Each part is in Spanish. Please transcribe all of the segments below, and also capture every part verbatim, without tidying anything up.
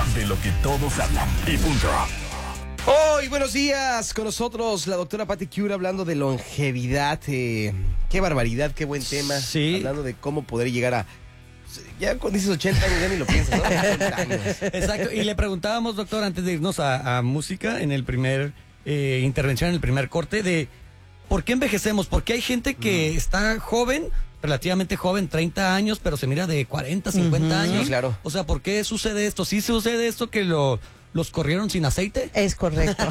de lo que todos hablan y punto. Hoy, oh, buenos días, con nosotros la doctora Patti Cure hablando de longevidad. Eh, qué barbaridad, qué buen tema. Sí. Hablando de cómo poder llegar a... Ya cuando dices ochenta años ya ni lo piensas, ¿no? ochenta años. Exacto, y le preguntábamos, doctor, antes de irnos a, a música, en el primer eh, intervención, en el primer corte, de ¿por qué envejecemos? Porque hay gente que mm. está joven, relativamente joven, treinta años, pero se mira de cuarenta, cincuenta uh-huh. años. Sí, claro. O sea, ¿por qué sucede esto? ¿Sí sucede esto que lo... ¿Los corrieron sin aceite? Es correcto.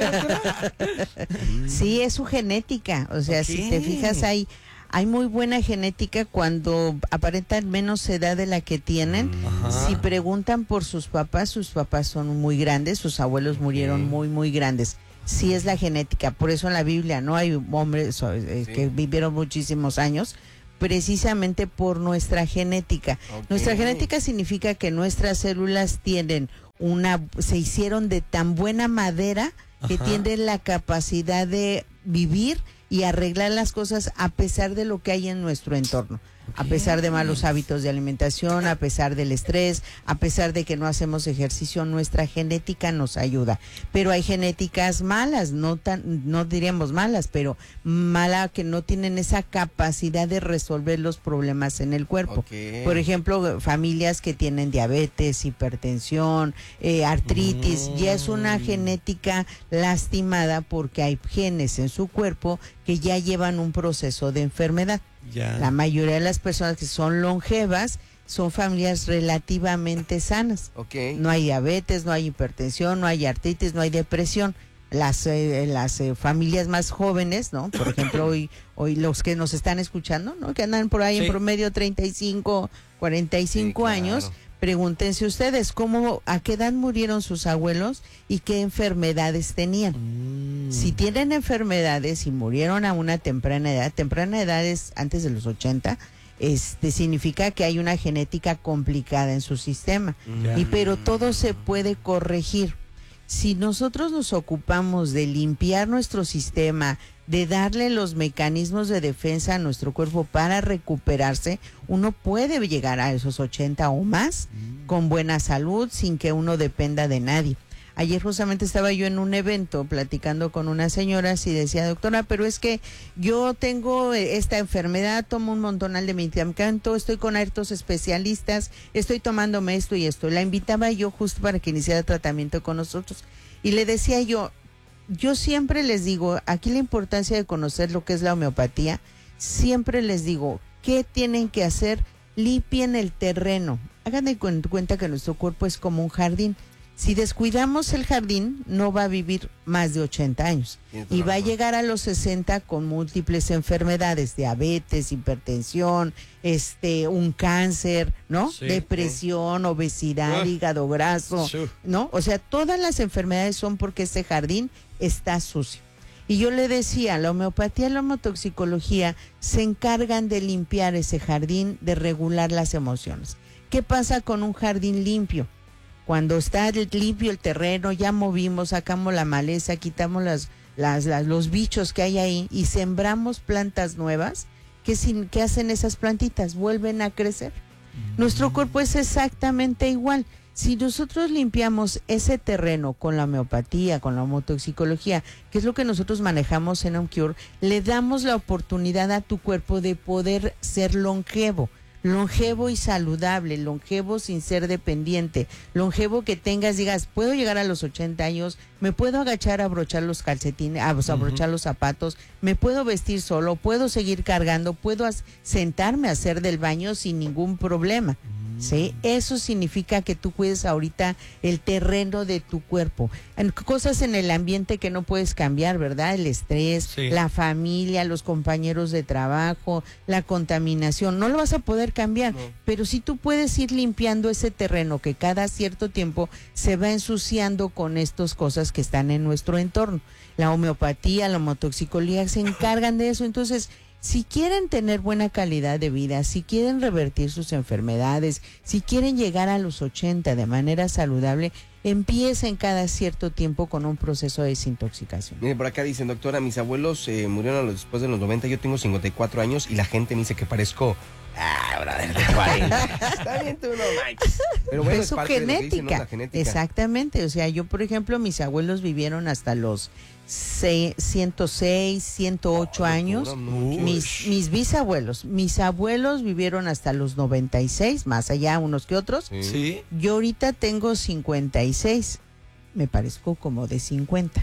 Sí, es su genética. O sea, okay. si te fijas, hay, hay muy buena genética cuando aparentan menos edad de la que tienen. Ajá. Si preguntan por sus papás, sus papás son muy grandes, sus abuelos okay. murieron muy, muy grandes. Sí es la genética. Por eso en la Biblia no hay hombres eh, sí. que vivieron muchísimos años, precisamente por nuestra genética. Okay. Nuestra genética significa que nuestras células tienen una, se hicieron de tan buena madera que Ajá. tienen la capacidad de vivir y arreglar las cosas a pesar de lo que hay en nuestro entorno. Okay. A pesar de malos hábitos de alimentación, a pesar del estrés, a pesar de que no hacemos ejercicio, nuestra genética nos ayuda. Pero hay genéticas malas, no tan, no diríamos malas, pero mala que no tienen esa capacidad de resolver los problemas en el cuerpo. Okay. Por ejemplo, familias que tienen diabetes, hipertensión, eh, artritis, mm. ya es una genética lastimada porque hay genes en su cuerpo que ya llevan un proceso de enfermedad. Ya. La mayoría de las personas que son longevas son familias relativamente sanas. Okay. No hay diabetes, no hay hipertensión, no hay artritis, no hay depresión. Las eh, las eh, familias más jóvenes, ¿no? Por ejemplo, hoy hoy los que nos están escuchando, ¿no? Que andan por ahí sí. en promedio treinta y cinco, cuarenta y cinco sí, claro. años. Pregúntense ustedes cómo, a qué edad murieron sus abuelos y qué enfermedades tenían. Mm. Si tienen enfermedades y murieron a una temprana edad, temprana edad es antes de los ochenta, este significa que hay una genética complicada en su sistema. Mm. Y pero todo se puede corregir. Si nosotros nos ocupamos de limpiar nuestro sistema, de darle los mecanismos de defensa a nuestro cuerpo para recuperarse, uno puede llegar a esos ochenta o más mm. con buena salud, sin que uno dependa de nadie. Ayer justamente estaba yo en un evento platicando con unas señoras y decía, doctora, pero es que yo tengo esta enfermedad, tomo un montonal de medicamento, estoy con hartos especialistas, estoy tomándome esto y esto. La invitaba yo justo para que iniciara tratamiento con nosotros. Y le decía yo, yo siempre les digo, aquí la importancia de conocer lo que es la homeopatía, siempre les digo, ¿qué tienen que hacer? Limpien el terreno. Hagan de cuenta que nuestro cuerpo es como un jardín. Si descuidamos el jardín, no va a vivir más de ochenta años y va a llegar a los sesenta con múltiples enfermedades, diabetes, hipertensión, este, un cáncer, ¿no? Sí, Depresión, sí. obesidad, uh, hígado graso, sí. ¿no? O sea, todas las enfermedades son porque ese jardín está sucio. Y yo le decía, la homeopatía y la homotoxicología se encargan de limpiar ese jardín, de regular las emociones. ¿Qué pasa con un jardín limpio? Cuando está limpio el terreno, ya movimos, sacamos la maleza, quitamos las, las, las, los bichos que hay ahí y sembramos plantas nuevas, ¿qué, sin, qué hacen esas plantitas? Vuelven a crecer. Mm. Nuestro cuerpo es exactamente igual. Si nosotros limpiamos ese terreno con la homeopatía, con la homotoxicología, que es lo que nosotros manejamos en OnCure, le damos la oportunidad a tu cuerpo de poder ser longevo. Longevo y saludable, longevo sin ser dependiente, longevo que tengas, digas, puedo llegar a los ochenta años, me puedo agachar a abrochar los calcetines, a abrochar uh-huh. los zapatos, me puedo vestir solo, puedo seguir cargando, puedo as- sentarme a hacer del baño sin ningún problema. ¿Sí? Eso significa que tú cuides ahorita el terreno de tu cuerpo. En cosas en el ambiente que no puedes cambiar, ¿verdad? El estrés, sí. la familia, los compañeros de trabajo, la contaminación, no lo vas a poder cambiar, no. pero sí tú puedes ir limpiando ese terreno que cada cierto tiempo se va ensuciando con estas cosas que están en nuestro entorno. La homeopatía, la homotoxicología se encargan de eso, entonces... Si quieren tener buena calidad de vida, si quieren revertir sus enfermedades, si quieren llegar a los ochenta de manera saludable, empiecen cada cierto tiempo con un proceso de desintoxicación. Mire, por acá dicen, doctora, mis abuelos eh, murieron después de los noventa, yo tengo cincuenta y cuatro años y la gente me dice que parezco Ah, brother, de cuarenta. Está bien, tú no manches. Pero bueno, es su es parte de lo que genética. dicen, ¿no? La genética. Exactamente. O sea, yo, por ejemplo, mis abuelos vivieron hasta los se- ciento seis, ciento ocho Ay, años. doctora, mucho. Mis, mis bisabuelos, mis abuelos vivieron hasta los noventa y seis, más allá unos que otros. Sí. Sí. Yo ahorita tengo cincuenta y seis. Me parezco como de cincuenta.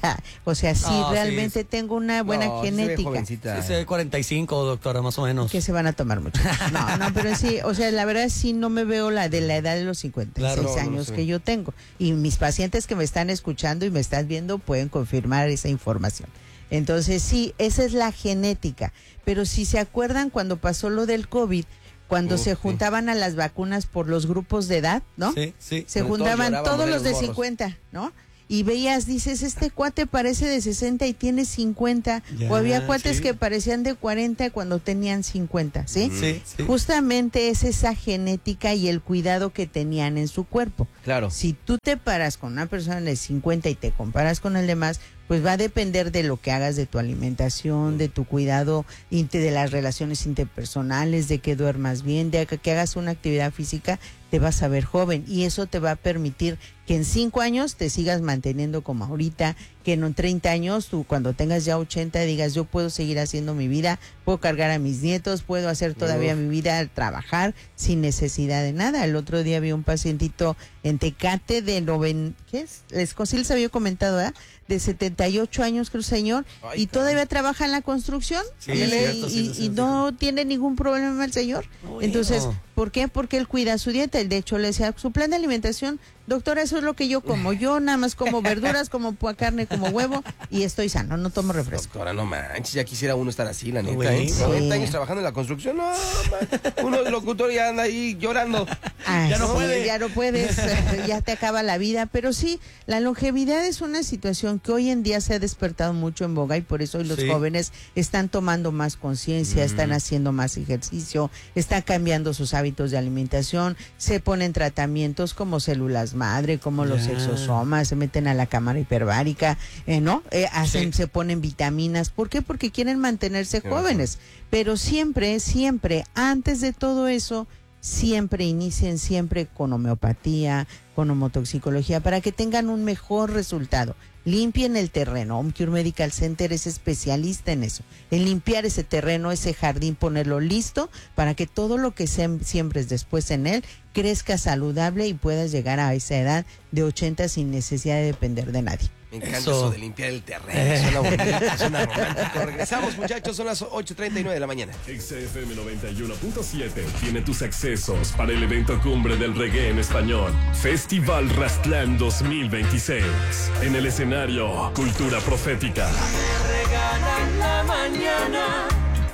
O sea, sí, Ah, sí, realmente sí. tengo una buena No, sí se ve genética. jovencita. Sí, se ve cuarenta y cinco, doctora, más o menos. Que se van a tomar mucho. No, no, pero sí, o sea, la verdad sí no me veo la de la edad de los cincuenta y seis Claro, no, no, no años se ve. que yo tengo. Y mis pacientes que me están escuchando y me están viendo pueden confirmar esa información. Entonces sí, esa es la genética. Pero si se acuerdan cuando pasó lo del COVID, cuando Uf, se sí. juntaban a las vacunas por los grupos de edad, ¿no? Sí, sí. Se Donde todos juntaban lloraban todos por los de los morros. cincuenta, ¿no? Y veías, dices, este cuate parece de sesenta y tiene cincuenta. Ya, o había cuates sí. que parecían de cuarenta cuando tenían cincuenta, ¿sí? Sí, sí. Justamente es esa genética y el cuidado que tenían en su cuerpo. Claro. Si tú te paras con una persona de cincuenta y te comparas con el demás, pues va a depender de lo que hagas de tu alimentación, de tu cuidado, inte- de las relaciones interpersonales, de que duermas bien, de que, que hagas una actividad física, te vas a ver joven y eso te va a permitir que en cinco años te sigas manteniendo como ahorita, que en treinta años tú cuando tengas ya ochenta digas yo puedo seguir haciendo mi vida, puedo cargar a mis nietos, puedo hacer todavía Uf. mi vida, trabajar sin necesidad de nada. El otro día vi un pacientito en Tecate de noven, ¿qué es? Les, sí les había comentado, ¿verdad? De setenta y ocho años, creo, señor, Ay, y todavía trabaja en la construcción Sí, y, es cierto, sí, y- sí, sí, y sí. no tiene ningún problema el señor. Uy, Entonces, no. ¿por qué? Porque él cuida su dieta. De hecho, le decía, su plan de alimentación, doctora, eso es lo que yo como. Yo nada más como verduras, como pua- carne, como huevo y estoy sano, no tomo refresco. Doctora, no manches, ya quisiera uno estar así, la neta, Bueno. ¿eh? Sí. noventa años trabajando en la construcción, no, man. Uno de locutor ya anda ahí llorando. Ay, Ya no sí, puede. Ya no puedes, ya te acaba la vida. Pero sí, la longevidad es una situación que hoy en día se ha despertado mucho en boga y por eso hoy los Sí. jóvenes están tomando más conciencia, están haciendo más ejercicio, están cambiando sus hábitos de alimentación, se ponen tratamientos como células madre, como los Ya. exosomas, se meten a la cámara hiperbárica, eh, ¿no? Eh, hacen, Sí. se ponen vitaminas. ¿Por qué? Porque quieren mantenerse Qué jóvenes. Pero siempre, siempre, antes de todo eso, siempre inicien siempre con homeopatía, con homotoxicología, para que tengan un mejor resultado. Limpien el terreno. Home Cure Medical Center es especialista en eso, en limpiar ese terreno, ese jardín, ponerlo listo para que todo lo que sem- siembres después en él crezca saludable y puedas llegar a esa edad de ochenta sin necesidad de depender de nadie. Me encanta Eso. eso, de limpiar el terreno. Suena bonito, suena romántico. Regresamos, muchachos, son las ocho treinta y nueve de la mañana. X F M noventa y uno punto siete tiene tus accesos para el evento cumbre del reggae en español. Festival Rastlán dos mil veintiséis. En el escenario, Cultura Profética. Regalan la mañana,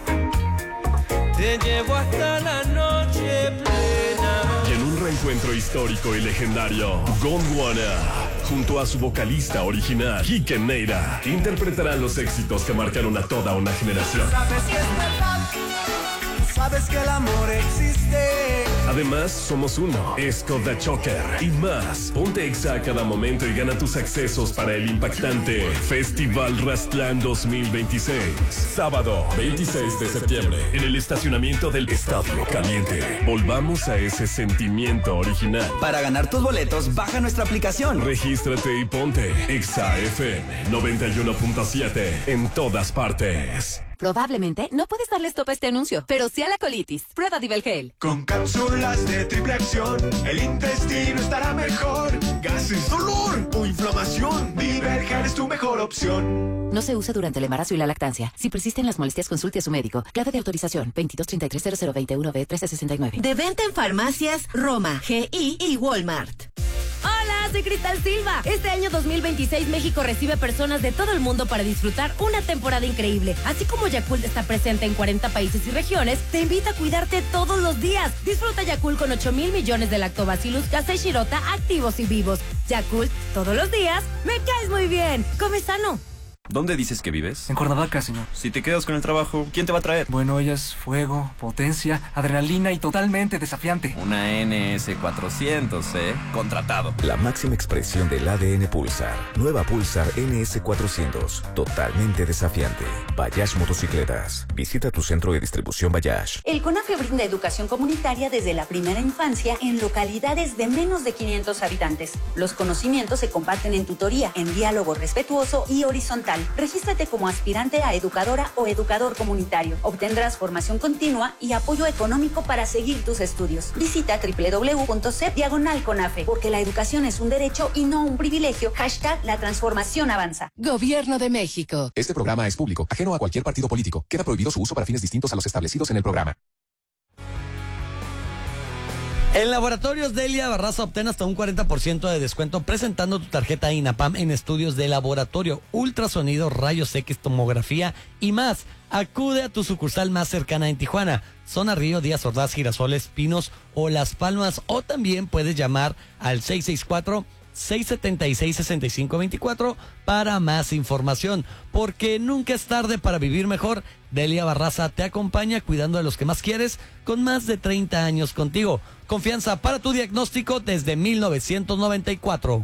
te llevo hasta la noche plena. Y en un reencuentro histórico y legendario, Gondwana, junto a su vocalista original, Kike Neira, interpretarán los éxitos que marcaron a toda una generación. Sabes que es verdad, sabes que el amor existe. Además, somos uno, Esco the Choker y más. Ponte Exa a cada momento y gana tus accesos para el impactante Festival Rastlán dos mil veintiséis. Sábado, veintiséis de septiembre, en el estacionamiento del Estadio Caliente. Volvamos a ese sentimiento original. Para ganar tus boletos, baja nuestra aplicación. Regístrate y ponte Exa F M noventa y uno punto siete en todas partes. Probablemente no puedes darle stop a este anuncio, pero sí a la colitis. Prueba Divelgel. Con cápsulas de triple acción, el intestino estará mejor. Gases, dolor o inflamación, Divelgel es tu mejor opción. No se usa durante el embarazo y la lactancia. Si persisten las molestias, consulte a su médico. Clave de autorización veintidós treinta y tres cero cero veintiuno B trece sesenta y nueve. De venta en farmacias Roma, G I y Walmart. Hola, soy Cristal Silva. Este año dos mil veintiséis México recibe personas de todo el mundo para disfrutar una temporada increíble. Así como Yakult está presente en cuarenta países y regiones, te invita a cuidarte todos los días. Disfruta Yakult con ocho mil millones de lactobacillus casei shirota activos y vivos. Yakult, todos los días, me caes muy bien. Come sano. ¿Dónde dices que vives? En Cuernavaca, señor. Si te quedas con el trabajo, ¿quién te va a traer? Bueno, ella es fuego, potencia, adrenalina y totalmente desafiante. Una N S cuatrocientos, ¿eh? Contratado. La máxima expresión del A D N Pulsar. Nueva Pulsar N S cuatrocientos. Totalmente desafiante. Bayash Motocicletas. Visita tu centro de distribución Bayash. El CONAFE brinda educación comunitaria desde la primera infancia en localidades de menos de quinientos habitantes. Los conocimientos se comparten en tutoría, en diálogo respetuoso y horizontal. Regístrate como aspirante a educadora o educador comunitario. Obtendrás formación continua y apoyo económico para seguir tus estudios. Visita doble u doble u doble u punto c e p diagonal CONAFE, porque la educación es un derecho y no un privilegio. Hashtag la transformación avanza. Gobierno de México. Este programa es público, ajeno a cualquier partido político. Queda prohibido su uso para fines distintos a los establecidos en el programa. En Laboratorios Delia Barraza obtén hasta un cuarenta por ciento de descuento presentando tu tarjeta INAPAM en estudios de laboratorio, ultrasonido, rayos X, tomografía y más. Acude a tu sucursal más cercana en Tijuana, Zona Río, Díaz Ordaz, Girasoles, Pinos o Las Palmas, o también puedes llamar al seis seis cuatro, seis siete seis, seis cinco dos cuatro para más información, porque nunca es tarde para vivir mejor. Delia Barraza te acompaña cuidando de los que más quieres con más de treinta años contigo. Confianza para tu diagnóstico desde mil novecientos noventa y cuatro.